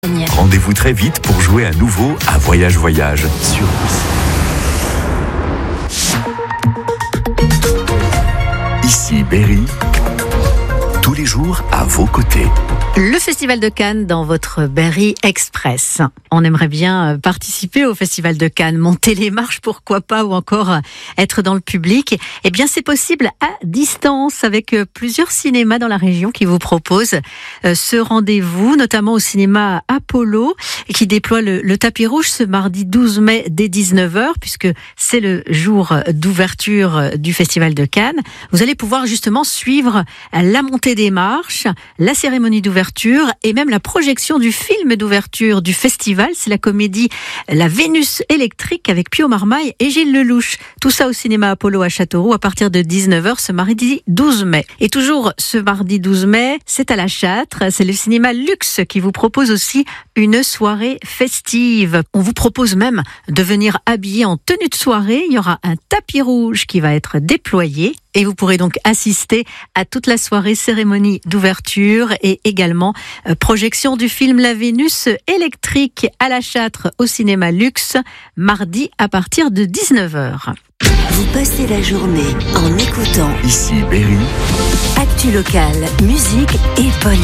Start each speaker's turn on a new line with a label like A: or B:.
A: Rendez-vous très vite pour jouer à nouveau à Voyage Voyage sur Ici Berry, tous les jours à vos côtés.
B: Le Festival de Cannes dans votre Berry Express. On aimerait bien participer au Festival de Cannes, monter les marches, pourquoi pas, ou encore être dans le public. Eh bien, c'est possible à distance avec plusieurs cinémas dans la région qui vous proposent ce rendez-vous, notamment au cinéma Apollo, qui déploie le tapis rouge ce mardi 12 mai dès 19h, puisque c'est le jour d'ouverture du Festival de Cannes. Vous allez pouvoir justement suivre la montée des marches, la cérémonie d'ouverture et même la projection du film d'ouverture du festival. C'est la comédie La Vénus électrique avec Pio Marmaille et Gilles Lelouch. Tout ça au cinéma Apollo à Châteauroux à partir de 19h ce mardi 12 mai. Et toujours ce mardi 12 mai, c'est à la Châtre. C'est le cinéma Luxe qui vous propose aussi une soirée festive. On vous propose même de venir habiller en tenue de soirée. Il y aura un tapis rouge qui va être déployé. Et vous pourrez donc assister à toute la soirée cérémonie d'ouverture et également projection du film La Vénus électrique à la Châtre au cinéma Luxe, mardi à partir de 19h.
C: Vous passez la journée en écoutant
A: Ici Berry,
C: Actu Local, musique et bonne